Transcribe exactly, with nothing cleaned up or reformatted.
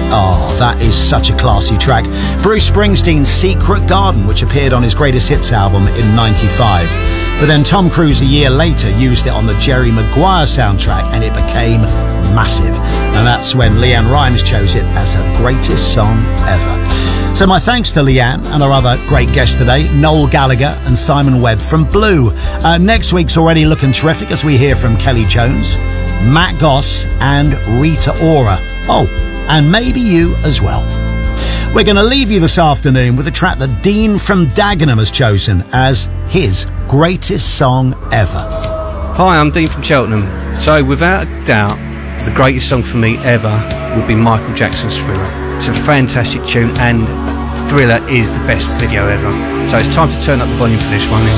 Oh, that is such a classy track. Bruce Springsteen's Secret Garden, which appeared on his Greatest Hits album in ninety-five. But then Tom Cruise a year later used it on the Jerry Maguire soundtrack and it became massive. And that's when Leanne Rimes chose it as her greatest song ever. So my thanks to Leanne and our other great guests today, Noel Gallagher and Simon Webb from Blue. Uh, next week's already looking terrific as we hear from Kelly Jones, Matt Goss and Rita Ora. Oh, and maybe you as well. We're going to leave you this afternoon with a track that Dean from Dagenham has chosen as his greatest song ever. Hi, I'm Dean from Cheltenham. So without a doubt, the greatest song for me ever would be Michael Jackson's Thriller. It's a fantastic tune and Thriller is the best video ever. So it's time to turn up the volume for this one.